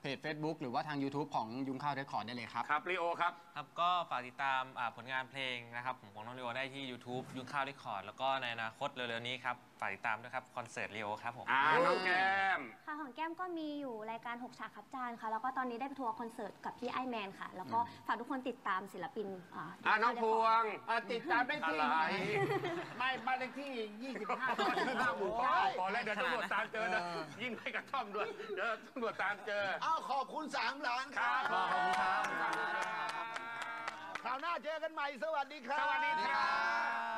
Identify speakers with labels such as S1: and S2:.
S1: เพจ Facebook หรือว่าทาง YouTube ของยุงข้าวเรคคอร์ดได้เลยครับ
S2: ครับลีโอครับ
S3: ครับก็ฝากติดตามผลงานเพลงนะครับของน้องลีโอได้ที่ YouTube ยุงข้าวเรคคอร์ดแล้วก็ในอนาคตเร็วๆนี้ครับฝากติดตามด้วยครับคอนเสิร์ตลีโอครับผม
S2: น้องแก้ม
S4: ค่ะของแก้มก็มีอยู่รายการ6ฉากครับจานค่ะแล้วก็ตอนนี้ได้ไปทัวร์คอนเสิร์ตกับพี่ไอแมนค่ะแล้วก็ฝากทุกคนติดตามศิลปิน
S2: น้องพวง
S5: ติดตามได้ที่ไม่บ้านเลขที่25 หมู่9
S2: พอแล้วเดี๋ยวตำรวจตามเจอนะยิ่งไม่กระท่อมด้วยเดี๋ยวตำรวจตามเจอ
S5: ขอบคุณ3 ล้านครับ
S2: ขอบคุณครับ
S5: คราวหน้าเจอกันใหม่สวัสดีครับ
S2: สวัสดีครับ